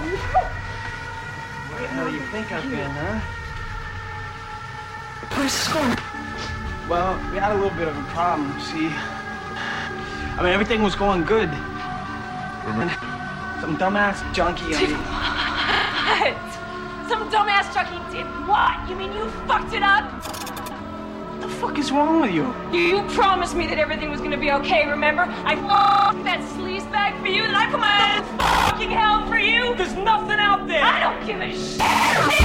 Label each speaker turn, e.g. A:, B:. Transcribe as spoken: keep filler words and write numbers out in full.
A: Where the hell do you think I've been, huh?
B: Where's school?
A: Well, we had a little bit of a problem, see? I mean, everything was going good. And some dumbass junkie...
C: Did what? Some dumbass junkie did what? You mean you fucked it up?
A: What the fuck is wrong with you?
C: You promised me that everything was gonna be okay, remember? I fucked that sleaze bag for you, and I put my own fucking hell for you!
A: There's nothing out there!
C: I don't give a shit!